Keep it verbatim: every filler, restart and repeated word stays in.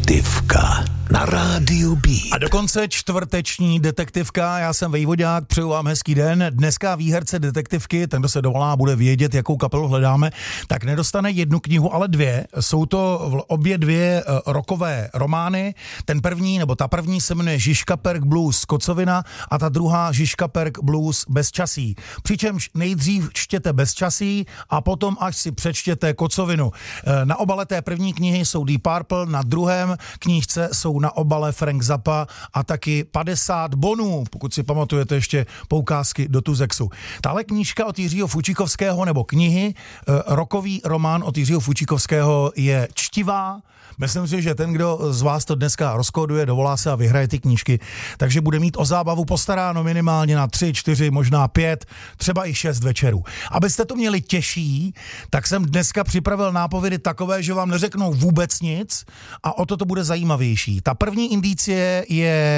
Detektivka na rádiu B. A dokonce čtvrteční detektivka, já jsem Vejvodák, přeju vám hezký den. Dneska výherce detektivky, ten, kdo se dovolá, bude vědět, jakou kapelu hledáme, tak nedostane jednu knihu, ale dvě. Jsou to obě dvě rockové romány. Ten první, nebo ta první se jmenuje Žižkaperk blues Kocovina a ta druhá Žižkaperk blues Bezčasí. Přičemž nejdřív čtěte Bezčasí a potom až si přečtěte Kocovinu. Na obale té první knihy jsou Deep Purple, na druhém knížce jsou na obale Frank Zappa a taky padesát bonů, pokud si pamatujete ještě poukázky do Tuzexu. Tahle knížka od Jiřího Fučíkovského, nebo knihy, rokový román od Jiřího Fučíkovského je čtivá. Myslím si, že ten, kdo z vás to dneska rozkóduje, dovolá se a vyhraje ty knížky, takže bude mít o zábavu postaráno minimálně na tři, čtyři, možná pět, třeba i šest večerů. Abyste to měli těžší, tak jsem dneska připravil nápovědy takové, že vám neřeknou vůbec nic a o to to bude zajímavější. Ta první indicie je